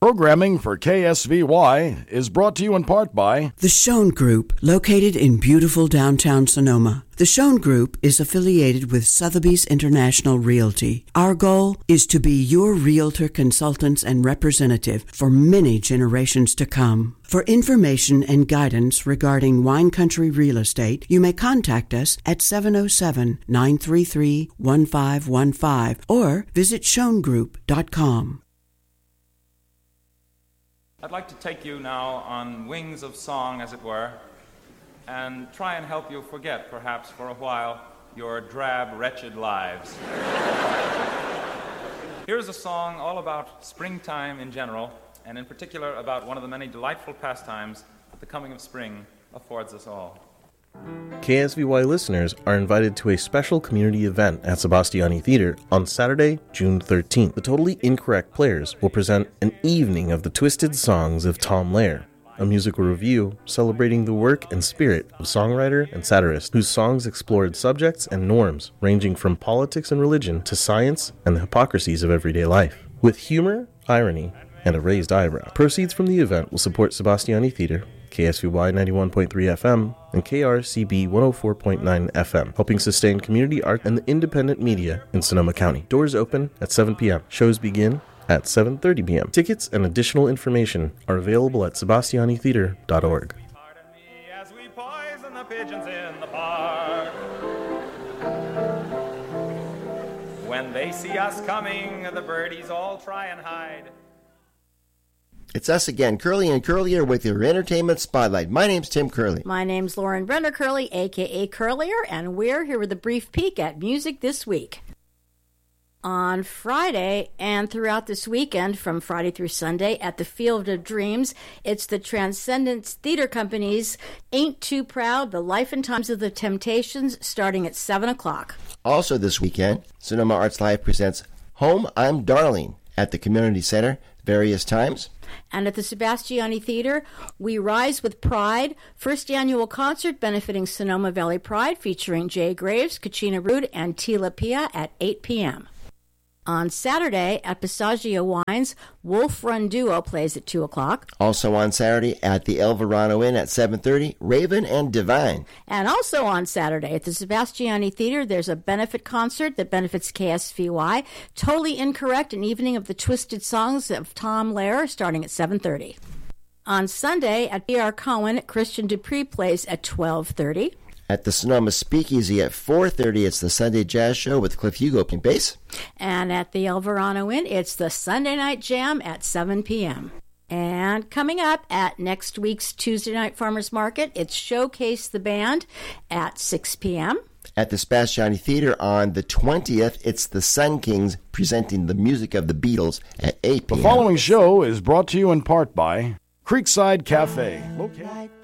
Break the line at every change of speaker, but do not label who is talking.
Programming for KSVY is brought to you in part by
The Schoen Group, located in beautiful downtown Sonoma. The Schoen Group is affiliated with Sotheby's International Realty. Our goal is to be your realtor, consultants, and representative for many generations to come. For information and guidance regarding wine country real estate, you may contact us at 707-933-1515 or visit schoengroup.com.
I'd like to take you now on wings of song, as it were, and try and help you forget, perhaps for a while, your drab, wretched lives. Here's a song all about springtime in general, and in particular about one of the many delightful pastimes that the coming of spring affords us all.
KSVY listeners are invited to a special community event at Sebastiani Theater on Saturday, June 13th. The Totally Incorrect Players will present an evening of the twisted songs of Tom Lehrer, a musical review celebrating the work and spirit of songwriter and satirist whose songs explored subjects and norms ranging from politics and religion to science and the hypocrisies of everyday life. With humor, irony, and a raised eyebrow. Proceeds from the event will support Sebastiani Theater, KSVY 91.3 FM, and KRCB 104.9 FM, helping sustain community art and the independent media in Sonoma County. Doors open at 7 p.m. Shows begin at 7:30 p.m. Tickets and additional information are available at sebastianitheater.org.
Pardon me as we poison the pigeons in the park. When they see us coming, the birdies all try and hide.
It's us again, Curly and Curlier, with your Entertainment Spotlight. My name's Tim Curley.
My name's Lauren Brenda Curley, a.k.a. Curlier, and we're here with a brief peek at music this week. On Friday and throughout this weekend, from Friday through Sunday, at the Field of Dreams, it's the Transcendence Theater Company's Ain't Too Proud, The Life and Times of the Temptations, starting at 7 o'clock.
Also this weekend, Sonoma Arts Live presents Home I'm Darling at the Community Center, various times.
And at the Sebastiani Theater, We Rise with Pride, first annual concert benefiting Sonoma Valley Pride, featuring Jay Graves, Kachina Rood, and Tila Pia at 8 p.m. On Saturday, at Passaggio Wines, Wolf Run Duo plays at 2 o'clock.
Also on Saturday, at the El Verano Inn at 7:30, Raven and Divine.
And also on Saturday, at the Sebastiani Theater, there's a benefit concert that benefits KSVY. Totally Incorrect, an evening of the twisted songs of Tom Lehrer, starting at 7:30. On Sunday, at B.R. Cohen, Christian Dupree plays at 12:30.
At the Sonoma Speakeasy at 4:30, it's the Sunday Jazz Show with Cliff Hugo playing bass.
And at the El Verano Inn, it's the Sunday Night Jam at 7 p.m. And coming up at next week's Tuesday Night Farmers Market, it's Showcase the Band at 6 p.m.
At the Sebastiani Theater on the 20th, it's the Sun Kings presenting the music of the Beatles at 8 p.m.
The following show is brought to you in part by Creekside Cafe.
Like